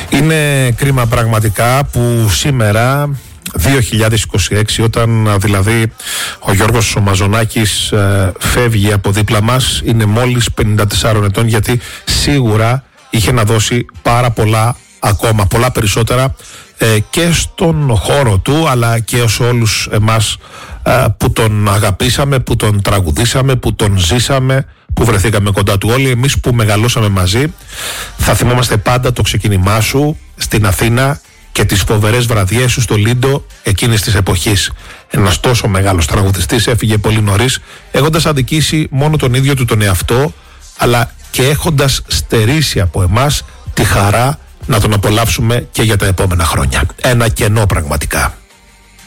Είναι κρίμα πραγματικά που σήμερα 2026, όταν δηλαδή ο Γιώργος ο Μαζονάκης φεύγει από δίπλα μας, είναι μόλις 54 ετών, γιατί σίγουρα είχε να δώσει πάρα πολλά ακόμα, πολλά περισσότερα και στον χώρο του, αλλά και σε όλους εμάς που τον αγαπήσαμε, που τον τραγουδήσαμε, που τον ζήσαμε, που βρεθήκαμε κοντά του. Όλοι εμείς που μεγαλώσαμε μαζί θα θυμόμαστε πάντα το ξεκίνημά σου στην Αθήνα και τις φοβερές βραδιές σου στο Λίντο εκείνης της εποχής. Ένας τόσο μεγάλος τραγουδιστής έφυγε πολύ νωρίς, έχοντας αδικήσει μόνο τον ίδιο του τον εαυτό, αλλά και έχοντας στερήσει από εμάς τη χαρά να τον απολαύσουμε και για τα επόμενα χρόνια. Ένα κενό πραγματικά.